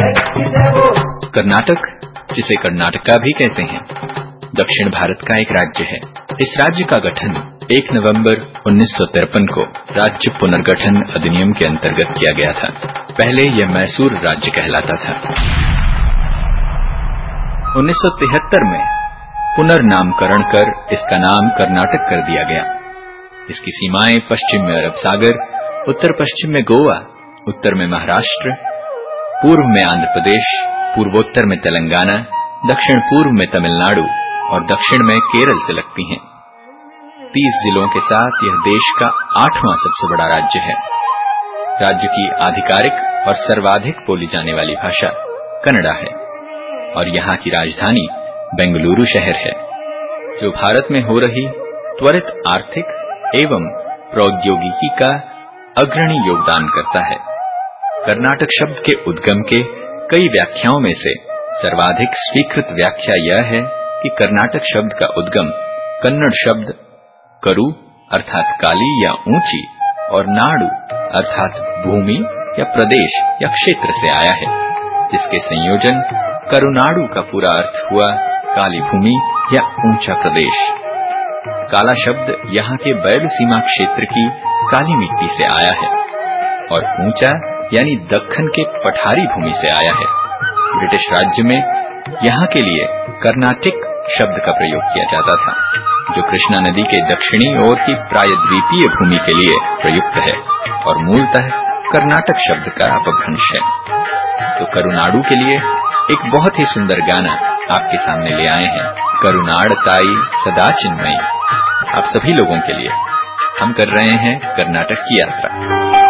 कर्नाटक, जिसे कर्नाटका भी कहते हैं, दक्षिण भारत का एक राज्य है। इस राज्य का गठन 1 नवंबर 1953 को राज्य पुनर्गठन अधिनियम के अंतर्गत किया गया था। पहले यह मैसूर राज्य कहलाता था। 1973 में पुनर्नामकरण कर इसका नाम कर्नाटक कर दिया गया। इसकी सीमाएं पश्चिम में अरब सागर, उत्तर पश्चिम में गोवा, उत्तर में महाराष्ट्र, पूर्व में आंध्र प्रदेश, पूर्वोत्तर में तेलंगाना, दक्षिण पूर्व में तमिलनाडु और दक्षिण में केरल से लगती हैं। 30 जिलों के साथ यह देश का 8वां सबसे बड़ा राज्य है। राज्य की आधिकारिक और सर्वाधिक बोली जाने वाली भाषा कन्नड़ा है और यहाँ की राजधानी बेंगलुरु शहर है, जो भारत में हो रही त्वरित आर्थिक एवं प्रौद्योगिकी का अग्रणी योगदान करता है। कर्नाटक शब्द के उद्गम के कई व्याख्याओं में से सर्वाधिक स्वीकृत व्याख्या यह है कि कर्नाटक शब्द का उद्गम कन्नड़ शब्द करु अर्थात काली या ऊंची और नाडु अर्थात भूमि या प्रदेश या क्षेत्र से आया है, जिसके संयोजन करुनाडु का पूरा अर्थ हुआ काली भूमि या ऊंचा प्रदेश। काला शब्द यहाँ के बयलू सीमा क्षेत्र की काली मिट्टी से आया है और ऊंचा यानी दक्खन के पठारी भूमि से आया है। ब्रिटिश राज्य में यहाँ के लिए कर्नाटिक शब्द का प्रयोग किया जाता था, जो कृष्णा नदी के दक्षिणी ओर की प्रायद्वीपीय भूमि के लिए प्रयुक्त है और मूलतः कर्नाटक शब्द का अपभ्रंश है। तो करुनाडु के लिए एक बहुत ही सुंदर गाना आपके सामने ले आए हैं, करुनाड़ ताई सदा चिन्मयी। आप सभी लोगों के लिए हम कर रहे हैं कर्नाटक की यात्रा।